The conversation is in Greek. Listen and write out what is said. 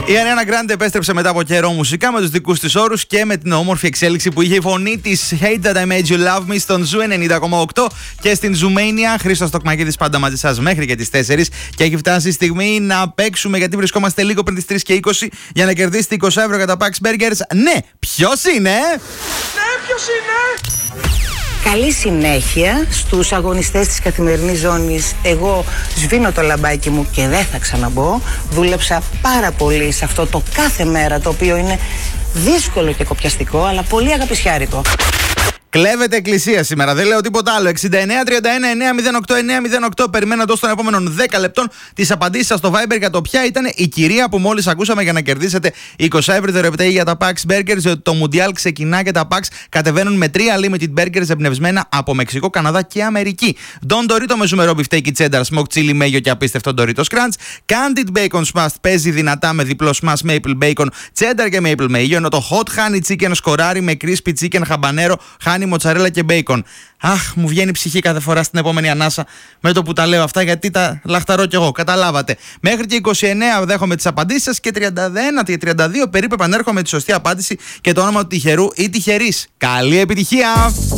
Η Ariana Grande επέστρεψε μετά από καιρό μουσικά με τους δικούς της όρους και με την όμορφη εξέλιξη που είχε η φωνή της. Hate That I Made You Love Me στον Ζου 90,8 και στην Ζουμania. Χρήστος Τοκμακίδης πάντα μαζί σας μέχρι και τις 4. Και έχει φτάσει η στιγμή να παίξουμε, γιατί βρισκόμαστε λίγο πριν τις 3 και 20 για να κερδίσετε 20 ευρώ για τα Pax Burgers. Ναι, ποιος είναι? Ποιος είναι? Καλή συνέχεια στους αγωνιστές της Καθημερινής Ζώνης. Εγώ σβήνω το λαμπάκι μου και δεν θα ξαναμπω. Δούλεψα πάρα πολύ σε αυτό το κάθε μέρα, το οποίο είναι δύσκολο και κοπιαστικό, αλλά πολύ αγαπησιάρικο. Κλέβετε εκκλησία σήμερα, δεν λέω τίποτα άλλο. 69 31 908 908. Περιμένω στον επόμενων 10 λεπτών τις απαντήσεις σας στο Viber για το ποια ήταν η κυρία που μόλις ακούσαμε για να κερδίσετε 20 ευρώ δωρεπιταγή για τα Pax Burgers. Το Mundial ξεκινά και τα Pax κατεβαίνουν με 3 limited burgers εμπνευσμένα από Μεξικό, Καναδά και Αμερική. Don Dorito με ζουμερό μπιφτέκι cheddar, smoke chili mayo και απίστευτο Doritos Crunch. Candied Bacon Smashed παίζει δυνατά με διπλό smash maple bacon, cheddar και maple mayo. Ενώ το Hot Honey Chicken σκοράρει με crispy chicken, habanero, honey μοτσαρέλα και μπέικον. Αχ, μου βγαίνει ψυχή κάθε φορά στην επόμενη ανάσα με το που τα λέω αυτά, γιατί τα λαχταρώ κι εγώ. Καταλάβατε. Μέχρι και 29 δέχομαι τις απαντήσεις σας και 31 και 32 περίπου επανέρχομαι με τη σωστή απάντηση και το όνομα του τυχερού ή τυχερής. Καλή επιτυχία!